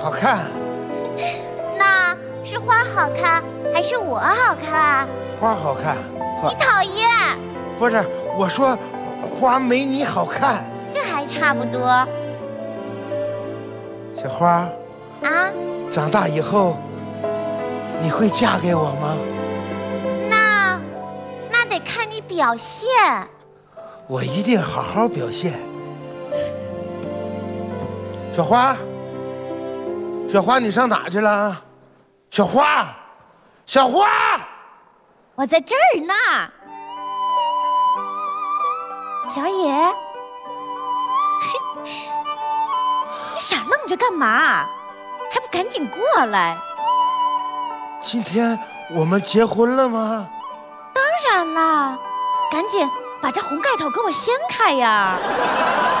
好看。 那是花好看还是我好看？ 花好看。 你讨厌。 不是，我说花没你好看。 这还差不多。 小花啊， 长大以后你会嫁给我吗？ 那得看你表现。 我一定好好表现。小花，小花，你上哪去了？小花，小花， 我在这儿呢。小野，你傻愣着干嘛？还不赶紧过来！ 今天我们结婚了吗？ 当然了，赶紧把这红盖头给我掀开呀！